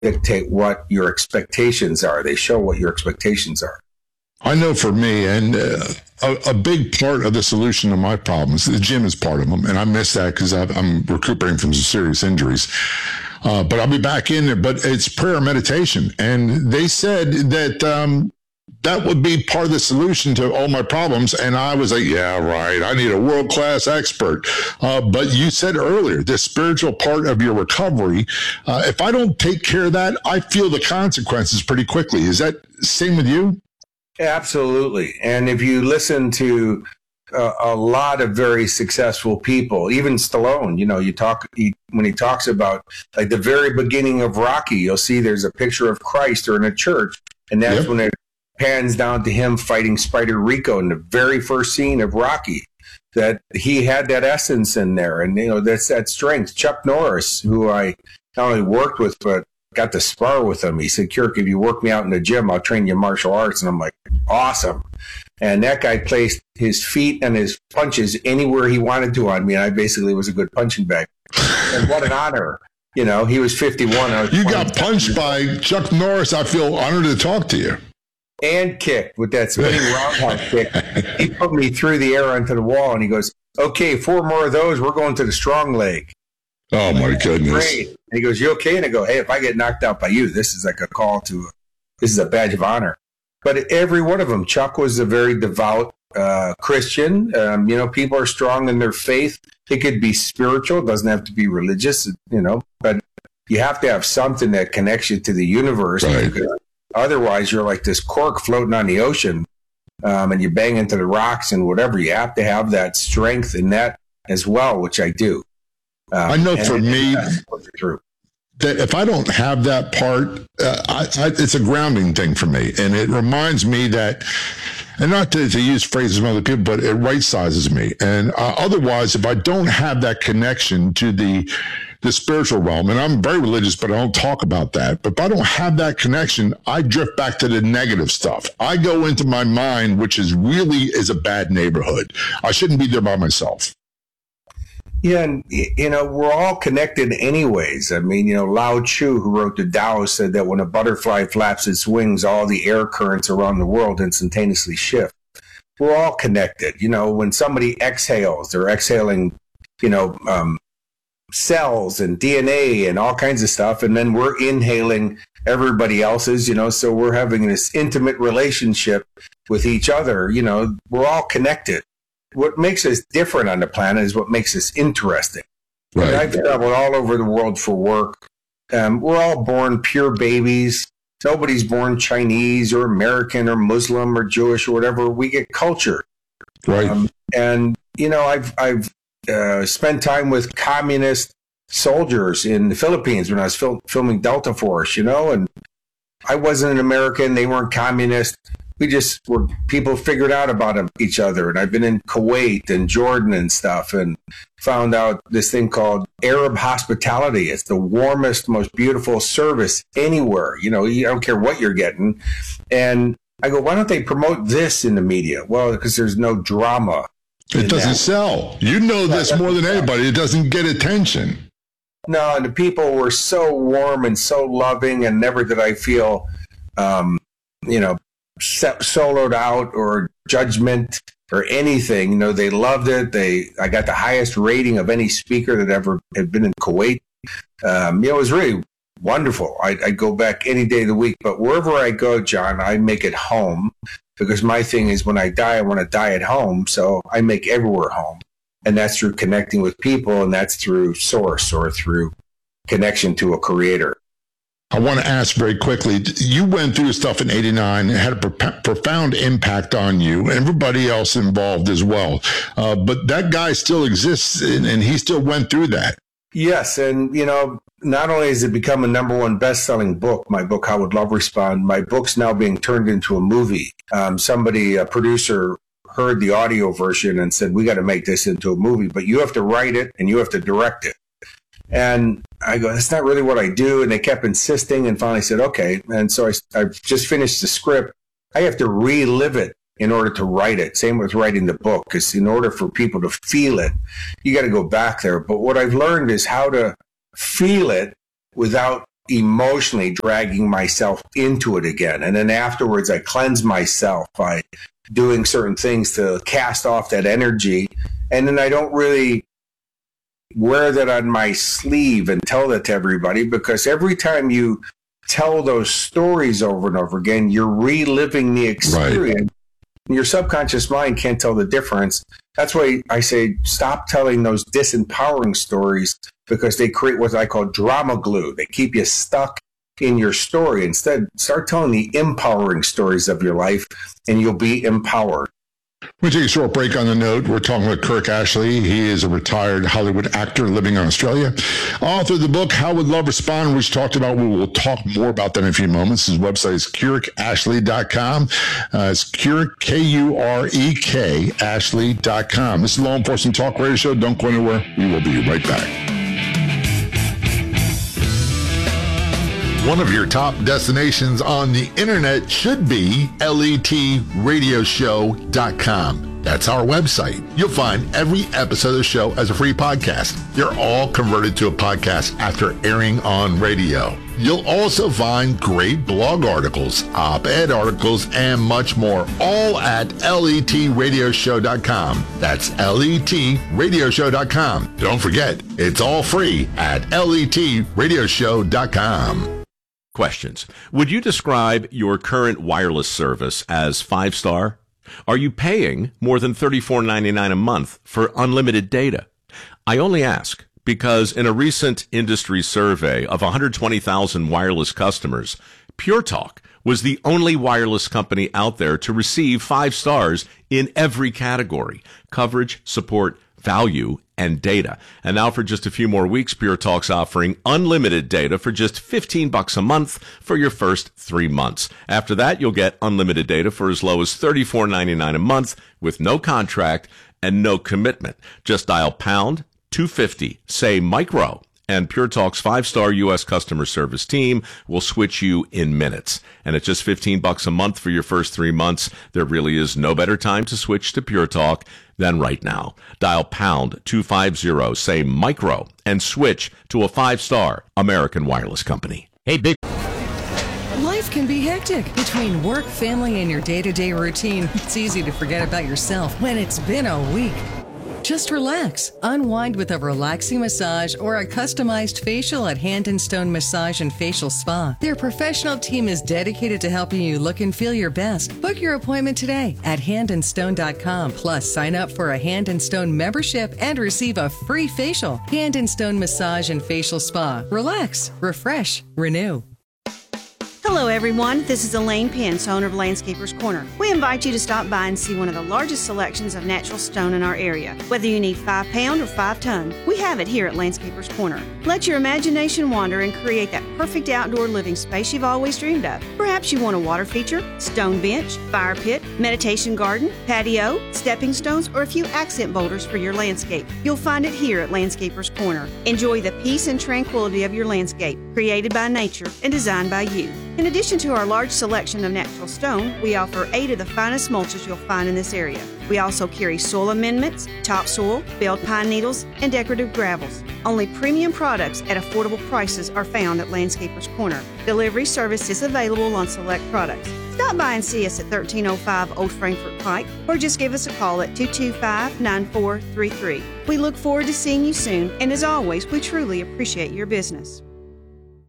dictate what your expectations are. They show what your expectations are. I know for me, and a big part of the solution to my problems, the gym is part of them, and I miss that because I'm recuperating from some serious injuries. But I'll be back in there. But it's prayer and meditation, and they said that that would be part of the solution to all my problems. And I was like, yeah, right. I need a world-class expert. But you said earlier, the spiritual part of your recovery, if I don't take care of that, I feel the consequences pretty quickly. Is that same with you? Absolutely. And if you listen to a lot of very successful people, even Stallone, when he talks about like the very beginning of Rocky, you'll see there's a picture of Christ or in a church. And that's when it pans down to him fighting Spider Rico in the very first scene of Rocky, that he had that essence in there. And, that's that strength. Chuck Norris, who I not only worked with, but got to spar with him. He said, Kirk, if you work me out in the gym, I'll train you in martial arts. And I'm like, awesome. And that guy placed his feet and his punches anywhere he wanted to on me. And I basically was a good punching bag. And what an honor. He was 51. You got punched by Chuck Norris. I feel honored to talk to you. And kicked with that spinning roundhouse kick. He put me through the air onto the wall, and he goes, okay, 4 more of those, we're going to the strong leg. Oh, my goodness. Great. And he goes, you okay? And I go, hey, if I get knocked out by you, this is like a call to, this is a badge of honor. But every one of them, Chuck was a very devout Christian. People are strong in their faith. It could be spiritual. It doesn't have to be religious, but you have to have something that connects you to the universe. Right. Otherwise, you're like this cork floating on the ocean, and you bang into the rocks and whatever. You have to have that strength in that as well, which I do. I know for me that if I don't have that part, it's a grounding thing for me. And it reminds me that, and not to use phrases from other people, but it right sizes me. And otherwise, if I don't have that connection to the spiritual realm, and I'm very religious, but I don't talk about that. But if I don't have that connection, I drift back to the negative stuff. I go into my mind, which is a bad neighborhood. I shouldn't be there by myself. Yeah, and, we're all connected anyways. I mean, Lao Tzu, who wrote the Tao, said that when a butterfly flaps its wings, all the air currents around the world instantaneously shift. We're all connected. When somebody exhales, they're exhaling, cells and DNA and all kinds of stuff. And then we're inhaling everybody else's, so we're having this intimate relationship with each other. We're all connected. What makes us different on the planet is what makes us interesting. Right. I've traveled all over the world for work. We're all born pure babies. Nobody's born Chinese or American or Muslim or Jewish or whatever. We get cultured. Right. I've spent time with communist soldiers in the Philippines when I was filming Delta Force, and I wasn't an American. They weren't communist. We just were people figured out about each other. And I've been in Kuwait and Jordan and stuff and found out this thing called Arab hospitality. It's the warmest, most beautiful service anywhere. I don't care what you're getting. And I go, why don't they promote this in the media? Well, because there's no drama. It doesn't sell. You know this more than anybody. It doesn't get attention. No, and the people were so warm and so loving, and never did I feel, soloed out or judgment or anything. They loved it. I got the highest rating of any speaker that ever had been in Kuwait. It was really wonderful. I'd go back any day of the week. But wherever I go, John, I make it home, because my thing is when I die, I want to die at home. So I make everywhere home. And that's through connecting with people, and that's through source or through connection to a creator. I want to ask very quickly, you went through stuff in '89. It had a profound impact on you and everybody else involved as well. But that guy still exists, and he still went through that. Yes. And, not only has it become a #1 best-selling book, my book, How Would Love Respond, my book's now being turned into a movie. A producer, heard the audio version and said, we got to make this into a movie, but you have to write it and you have to direct it. And I go, that's not really what I do. And they kept insisting, and finally said, okay. And so I just finished the script. I have to relive it in order to write it. Same with writing the book, because in order for people to feel it, you got to go back there. But what I've learned is how to feel it without emotionally dragging myself into it again. And then afterwards, I cleanse myself by doing certain things to cast off that energy. And then I don't really wear that on my sleeve and tell that to everybody, because every time you tell those stories over and over again, you're reliving the experience. Right. Your subconscious mind can't tell the difference. That's why I say stop telling those disempowering stories, because they create what I call drama glue. They keep you stuck in your story. Instead, start telling the empowering stories of your life, and you'll be empowered. We take a short break on the note. We're talking with Kirk Ashley. He is a retired Hollywood actor living in Australia. Author of the book, How Would Love Respond, which talked about, we will talk more about that in a few moments. His website is KeurekAshley.com. It's Keurek, K-U-R-E-K, Ashley.com. This is Law Enforcement Talk Radio Show. Don't go anywhere. We will be right back. One of your top destinations on the internet should be LETradioshow.com. That's our website. You'll find every episode of the show as a free podcast. They're all converted to a podcast after airing on radio. You'll also find great blog articles, op-ed articles, and much more, all at LETradioshow.com. That's LETradioshow.com. Don't forget, it's all free at LETradioshow.com. Questions. Would you describe your current wireless service as 5-star? Are you paying more than $34.99 a month for unlimited data? I only ask because in a recent industry survey of 120,000 wireless customers, Pure Talk was the only wireless company out there to receive 5 stars in every category: coverage, support, value, and data. And now for just a few more weeks, Pure Talk's offering unlimited data for just $15 a month for your first 3 months. After that, you'll get unlimited data for as low as $34.99 a month with no contract and no commitment. Just dial pound 250, say micro, and Pure Talk's 5-star U.S. customer service team will switch you in minutes. And at just $15 a month for your first 3 months, there really is no better time to switch to Pure Talk than right now. Dial pound 250, say micro, and switch to a 5-star American wireless company. Hey, big. Life can be hectic. Between work, family, and your day-to-day routine, it's easy to forget about yourself when it's been a week. Just relax. Unwind with a relaxing massage or a customized facial at Hand & Stone Massage and Facial Spa. Their professional team is dedicated to helping you look and feel your best. Book your appointment today at handandstone.com. Plus, sign up for a Hand & Stone membership and receive a free facial. Hand & Stone Massage and Facial Spa. Relax, refresh, renew. Hello everyone, this is Elaine Pence, owner of Landscapers Corner. We invite you to stop by and see one of the largest selections of natural stone in our area. Whether you need 5-pound or 5-ton, we have it here at Landscapers Corner. Let your imagination wander and create that perfect outdoor living space you've always dreamed of. Perhaps you want a water feature, stone bench, fire pit, meditation garden, patio, stepping stones, or a few accent boulders for your landscape. You'll find it here at Landscapers Corner. Enjoy the peace and tranquility of your landscape, created by nature and designed by you. In addition to our large selection of natural stone, we offer 8 of the finest mulches you'll find in this area. We also carry soil amendments, topsoil, belled pine needles, and decorative gravels. Only premium products at affordable prices are found at Landscapers Corner. Delivery service is available on select products. Stop by and see us at 1305 Old Frankfort Pike, or just give us a call at 225-9433. We look forward to seeing you soon, and as always, we truly appreciate your business.